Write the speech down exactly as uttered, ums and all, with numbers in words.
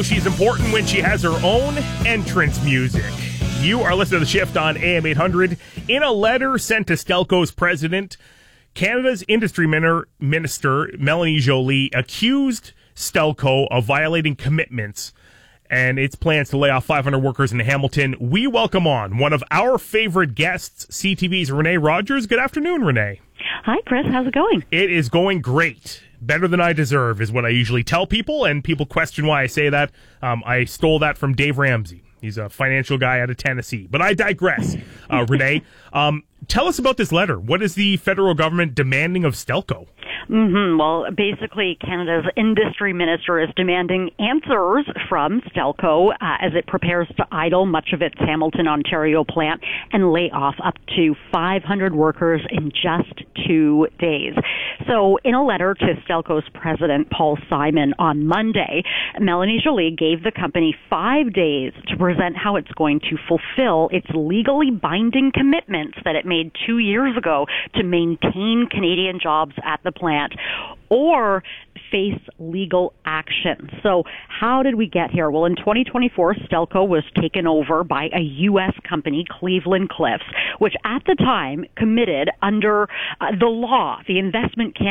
know she's important when she has her own entrance music. You are listening to The Shift on A M eight hundred. In a letter sent to Stelco's president, Canada's industry minister, Melanie Joly, accused Stelco of violating commitments and its plans to lay off five hundred workers in Hamilton. We welcome on one of our favorite guests, C T V's Renee Rogers. Good afternoon, Renee. Hi, Chris. How's it going? It is going great. Better than I deserve is what I usually tell people, and people question why I say that. Um, I stole that from Dave Ramsey. He's a financial guy out of Tennessee. But I digress. Uh, Renee, um, tell us about this letter. What is the federal government demanding of Stelco? Mm-hmm. Well, basically, Canada's industry minister is demanding answers from Stelco uh, as it prepares to idle much of its Hamilton, Ontario plant and lay off up to five hundred workers in just two days. So in a letter to Stelco's president, Paul Simon, on Monday, Melanie Joly gave the company five days to present how it's going to fulfill its legally binding commitments that it made two years ago to maintain Canadian jobs at the plant, or face legal action. So how did we get here? Well, in twenty twenty-four, Stelco was taken over by a U S company, Cleveland Cliffs, which at the time committed under uh, the law, the Investment